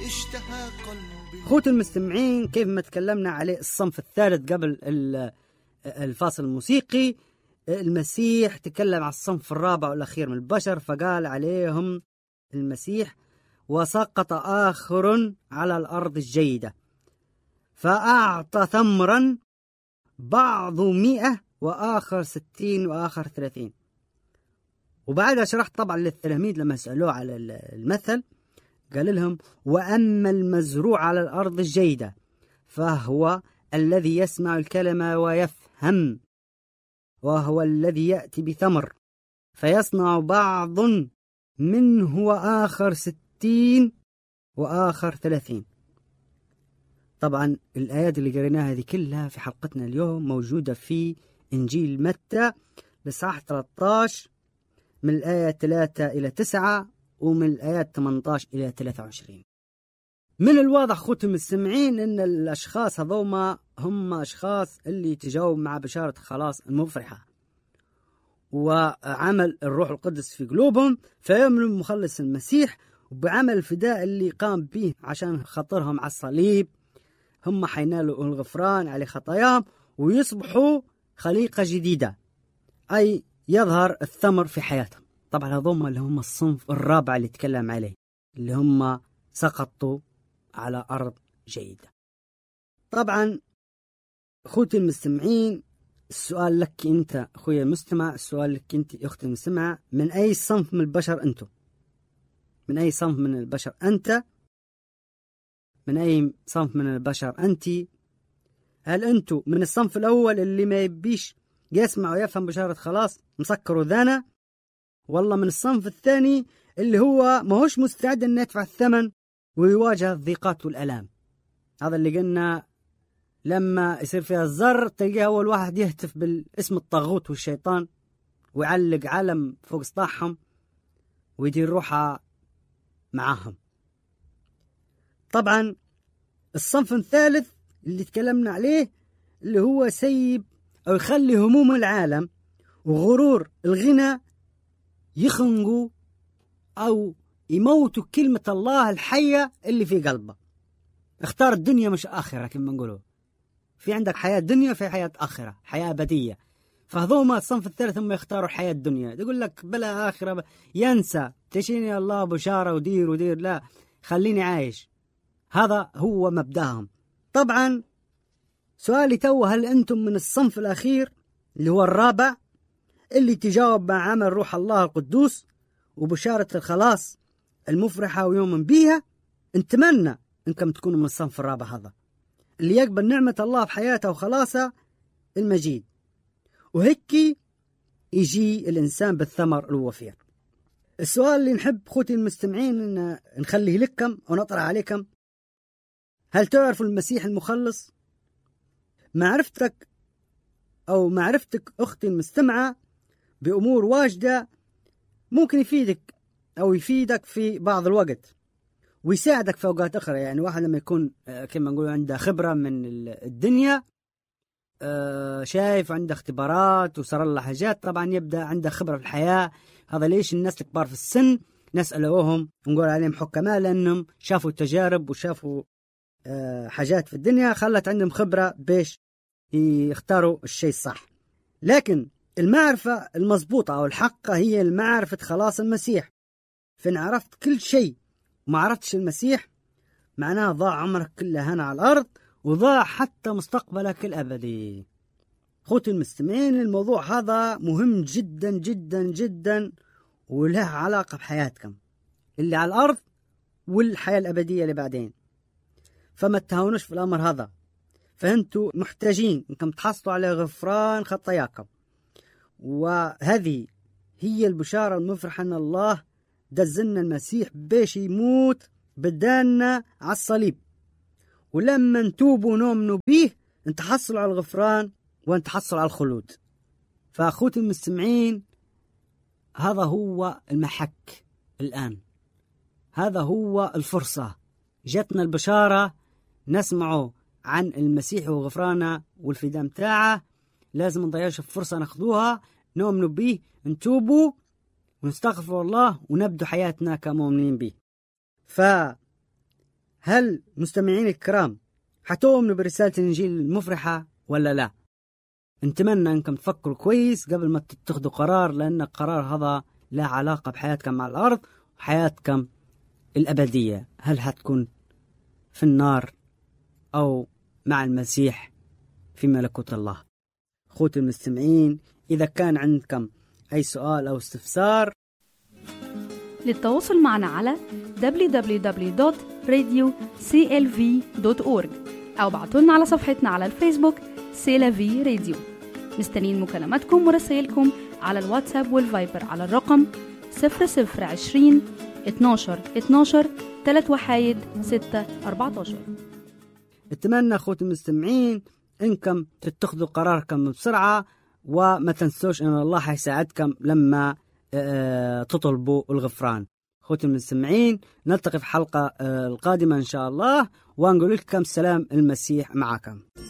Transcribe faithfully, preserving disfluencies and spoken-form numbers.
اشتهى قلبي. خوت المستمعين، كيف ما تكلمنا عليه الصنف الثالث قبل الفاصل الموسيقي، المسيح تكلم على الصنف الرابع والأخير من البشر، فقال عليهم المسيح: وسقط آخر على الأرض الجيدة فأعطى ثمرا، بعض مئة وآخر ستين وآخر ثلاثين. وبعدها شرحت طبعا للتلاميذ لما سألوه على المثل، قال لهم: وأما المزروع على الأرض الجيدة فهو الذي يسمع الكلمة ويفهم، وهو الذي يأتي بثمر فيصنع بعض منه وآخر ستين وآخر ثلاثين. طبعا الآيات اللي قريناها هذه كلها في حلقتنا اليوم موجودة في إنجيل متى بصحة ثلاثة عشر من الآية ثلاثة إلى تسعة ومن الآيات ثمانية عشر إلى ثلاثة وعشرين. من الواضح خوتي المستمعين أن الأشخاص هذوما هم أشخاص اللي تجاوب مع بشارة خلاص المفرحة وعمل الروح القدس في قلوبهم، فيؤمنوا بمخلص المسيح وبعمل الفداء اللي قام به عشان خاطرهم على الصليب. هم حينالوا الغفران على خطاياهم ويصبحوا خليقة جديدة، أي يظهر الثمر في حياتهم. طبعا هذوما اللي هم الصنف الرابع اللي تكلم عليه، اللي هم سقطوا على أرض جيدة. طبعا أخوتي المستمعين، السؤال لك أنت أخوي المستمع، السؤال لك أنت أختي المستمع: من أي صنف من البشر أنتم؟ من أي صنف من البشر أنت؟ من أي صنف من البشر أنت؟ هل أنتم من الصنف الأول اللي ما يبيش يسمع ويفهم بشارة خلاص مسكر وذانا، والله من الصنف الثاني اللي هو ما هوش مستعد أن يدفع الثمن ويواجه الضيقات والألام؟ هذا اللي قلنا لما يصير فيها الزر تلقى أول واحد يهتف بالاسم الطاغوت والشيطان ويعلق علم فوق سطاحهم ويدير روحه معاهم. طبعا الصنف الثالث اللي تكلمنا عليه اللي هو سيب أو يخلي هموم العالم وغرور الغنى يخنقوا أو يموتوا كلمة الله الحية اللي في قلبه. اختار الدنيا مش آخرة كما نقوله، في عندك حياة دنيا في حياة آخرة، حياة أبدية. فهذوما الصنف الثالث هم يختاروا الحياة الدنيا، يقول لك بلا آخرة ب... ينسى تشيني الله بشارة ودير ودير، لا خليني عايش. هذا هو مبدأهم. طبعا سؤالي تو، هل أنتم من الصنف الأخير اللي هو الرابع اللي تجاوب مع عمل روح الله القدوس وبشارة الخلاص المفرحة ويؤمن بيها؟ نتمنى أنكم تكونوا من الصنف الرابع هذا اللي يقبل نعمة الله في حياته وخلاصه المجيد، وهيك يجي الإنسان بالثمر الوفير. السؤال اللي نحب خوتي المستمعين إن نخليه لكم ونطرح عليكم: هل تعرفوا المسيح المخلص؟ معرفتك أو معرفتك أختي المستمعة بأمور واجدة ممكن يفيدك أو يفيدك في بعض الوقت ويساعدك في أوقات أخرى. يعني واحد لما يكون كما نقول عنده خبرة من الدنيا، شايف عنده اختبارات وصار له حاجات، طبعا يبدأ عنده خبرة في الحياة. هذا ليش الناس الكبار في السن نسألوهم ونقول عليهم حكماء؟ لأنهم شافوا التجارب وشافوا حاجات في الدنيا خلت عندهم خبرة بيش يختاروا الشيء الصح. لكن المعرفة المضبوطة أو الحقة هي المعرفة خلاص المسيح. فإن عرفت كل شيء وما عرفتش المسيح معناه ضاع عمرك كله هنا على الأرض وضاع حتى مستقبلك الأبدي. خوتي المستمعين، الموضوع هذا مهم جدا جدا جدا وله علاقة بحياتكم اللي على الأرض والحياة الأبدية اللي بعدين، فما تهاونوش في الأمر هذا. فأنتوا محتاجين أنكم تحصلوا على غفران خطاياكم، وهذه هي البشارة المفرحة أن الله دزلنا المسيح بيش يموت بدالنا على الصليب، ولما نتوبوا ونؤمنوا به نتحصلوا على الغفران ونتحصلوا على الخلود. فأخوتي المستمعين، هذا هو المحك الآن، هذا هو الفرصة. جاتنا البشارة نسمعوا عن المسيح وغفرانه والفداء متاعه، لازم نضيعش الفرصة ناخذوها، نؤمنوا به، نتوبوا ونستغفر الله ونبدو حياتنا كمؤمنين به. فهذه هل مستمعين الكرام حتؤمنوا برسالة الإنجيل المفرحة ولا لا؟ نتمنى أنكم تفكروا كويس قبل ما تتخذوا قرار، لأن القرار هذا له علاقة بحياتكم مع الأرض وحياتكم الأبدية. هل هتكون في النار أو مع المسيح في ملكوت الله؟ أخوتي المستمعين، إذا كان عندكم أي سؤال أو استفسار، للتواصل معنا على دبليو دبليو دبليو دوت راديو سي إل في دوت أورج أو بعتولنا على صفحتنا على الفيسبوك سيلافي راديو. مستنين مكالماتكم ورسائلكم على الواتساب والفايبر على الرقم صفر صفر عشرين اتناشر اتناشر تلات وحايد ستة أربعتاشر. اتمنى أخوتي المستمعين إنكم تتخذوا قراركم بسرعة، وما تنسوش أن الله حيساعدكم لما تطلبوا الغفران. أخوتي المستمعين، نلتقي في حلقة القادمة إن شاء الله، ونقول لكم سلام المسيح معكم.